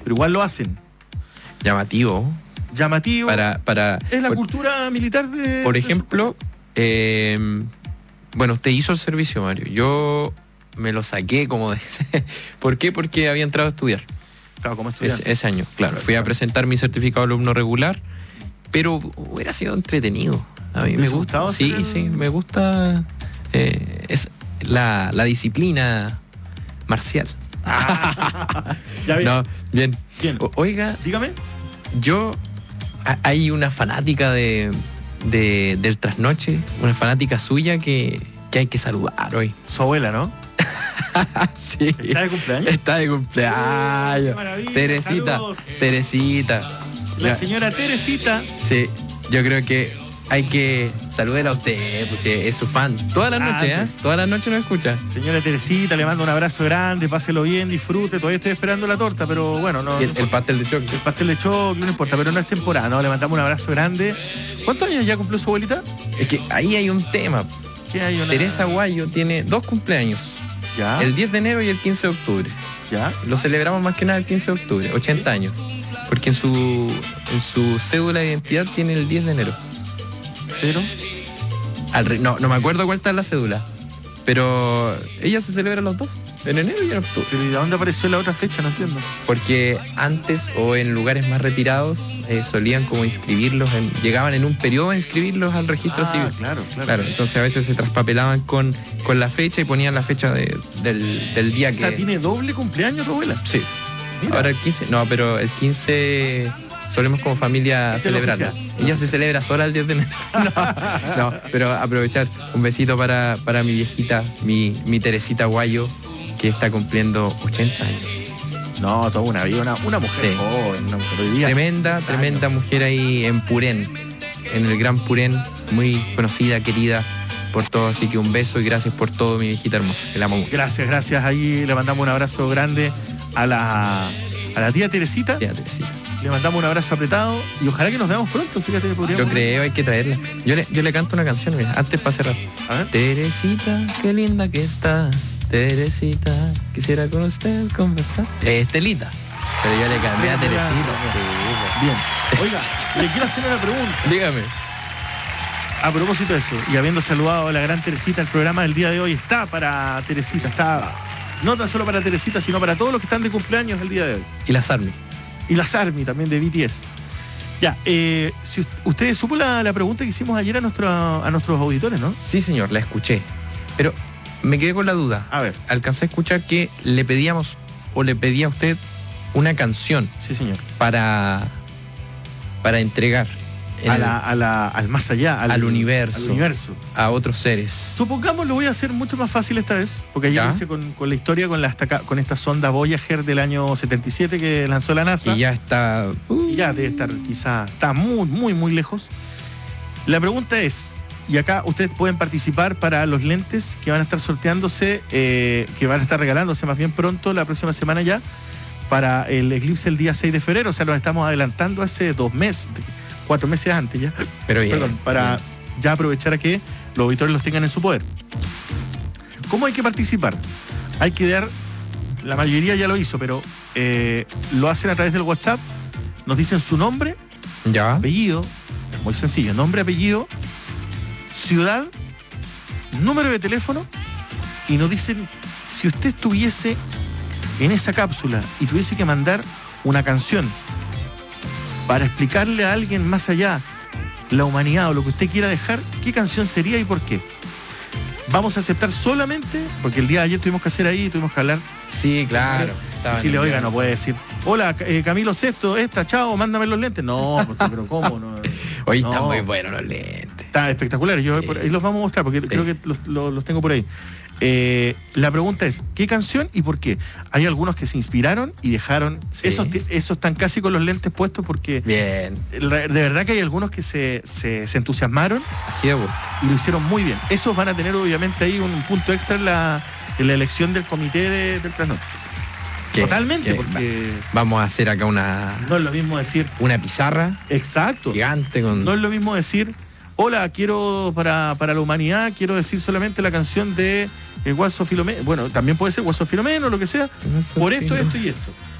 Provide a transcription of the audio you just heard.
pero igual lo hacen. Llamativo. Para es la cultura militar de... Por ejemplo, bueno, usted hizo el servicio, Mario. Yo me lo saqué, como dice. ¿Por qué? Porque había entrado a estudiar. Claro, como estudiante. Ese año, claro. Fui a presentar mi certificado de alumno regular, pero hubiera sido entretenido. A mí me gusta. Sí, me gusta es la disciplina marcial. Ya bien. No, bien. Oiga, dígame. Hay una fanática del trasnoche, una fanática suya que hay que saludar hoy. Su abuela, ¿no? Sí. ¿Está de cumpleaños? Está de cumpleaños. Teresita. La señora Teresita. Sí, yo creo que hay que saludar a usted, pues es su fan. Todas las noches, Todas las noches nos escucha. Señora Teresita, le mando un abrazo grande, páselo bien, disfrute. Todavía estoy esperando la torta, pero bueno, no. El pastel de choclo. El pastel de choclo, no importa, pero no es temporada, ¿no? Le mandamos un abrazo grande. ¿Cuántos años ya cumplió su abuelita? Es que ahí hay un tema. ¿Qué hay? Teresa Guayo tiene 2 cumpleaños. ¿Ya? El 10 de enero y el 15 de octubre. ¿Ya? Lo celebramos más que nada el 15 de octubre, 80 años. Porque en su cédula de identidad tiene el 10 de enero. Pero no me acuerdo cuál está en la cédula, pero ella se celebra los 2, en enero y en octubre. ¿Pero y de dónde apareció la otra fecha? No entiendo. Porque antes, o en lugares más retirados, solían como inscribirlos, llegaban en un periodo a inscribirlos al registro civil. Claro, entonces a veces se traspapelaban con la fecha y ponían la fecha del día que... O sea, ¿tiene doble cumpleaños tu abuela? Sí. Mira. Ahora el 15, pero el 15... solemos como familia celebrarla. Ella se celebra sola el 10 de enero. No, pero aprovechar. Un besito para mi viejita, mi Teresita Guayo, que está cumpliendo 80 años. No, toda una vida, una mujer joven, una mujer hoy día. Tremenda mujer ahí en Purén, en el Gran Purén, muy conocida, querida por todo. Así que un beso y gracias por todo, mi viejita hermosa. La amo mucho. Gracias. Ahí le mandamos un abrazo grande a la tía Teresita. Le mandamos un abrazo apretado y ojalá que nos veamos pronto. Fíjate que podríamos... Yo creo, hay que traerla. Yo le canto una canción, mira, antes para cerrar. A ver. Teresita, qué linda que estás. Teresita, quisiera con usted conversar. Estelita. Pero yo le cambié a Teresita. Bien. Oiga, le quiero hacer una pregunta. Dígame. A propósito de eso, y habiendo saludado a la gran Teresita, el programa del día de hoy está para Teresita. Está no tan solo para Teresita, sino para todos los que están de cumpleaños el día de hoy. Y las Army. Y las Army también de BTS. Ya, si usted supo la pregunta que hicimos ayer a nuestros auditores, ¿no? Sí, señor, la escuché. Pero me quedé con la duda. A ver. Alcancé a escuchar que le pedíamos, o le pedía a usted, una canción. Sí, señor. Para entregar. Al más allá, al universo. Al universo. A otros seres. Supongamos, lo voy a hacer mucho más fácil esta vez, porque ayer hice con la historia, con esta sonda Voyager del año 77 que lanzó la NASA. Y ya está... Y ya debe estar, quizá, está muy, muy, muy lejos. La pregunta es, y acá ustedes pueden participar para los lentes que van a estar sorteándose, que van a estar regalándose más bien pronto, la próxima semana ya, para el eclipse el día 6 de febrero, o sea, los estamos adelantando hace 4 meses antes ya. Pero bien, perdón, para ya aprovechar a que los auditores los tengan en su poder. ¿Cómo hay que participar? Hay que dar, la mayoría ya lo hizo, pero lo hacen a través del WhatsApp, nos dicen su nombre, apellido, es muy sencillo, nombre, apellido, ciudad, número de teléfono, y nos dicen si usted estuviese en esa cápsula y tuviese que mandar una canción para explicarle a alguien más allá la humanidad o lo que usted quiera dejar, ¿qué canción sería y por qué? Vamos a aceptar solamente, porque el día de ayer tuvimos que hacer ahí, tuvimos que hablar. Sí, claro. Decirle, oiga, no puede decir, hola, Camilo Sesto, chao, mándame los lentes. No, pero ¿cómo? No, hoy están muy buenos los lentes. Están espectaculares, ahí los vamos a mostrar, porque creo que los tengo por ahí. La pregunta es, ¿qué canción y por qué? Hay algunos que se inspiraron y dejaron, esos están casi con los lentes puestos porque bien. De verdad que hay algunos que se entusiasmaron. Así de gusto. Y lo hicieron muy bien. Esos van a tener obviamente ahí un punto extra en la elección del comité del trasnoche. Totalmente, porque vamos a hacer acá no es lo mismo decir una pizarra. Exacto. Gigante No es lo mismo decir, hola, quiero para la humanidad, quiero decir solamente la canción de Guaso Filomeno. Bueno, también puede ser Guaso Filomeno, lo que sea. Por esto y esto.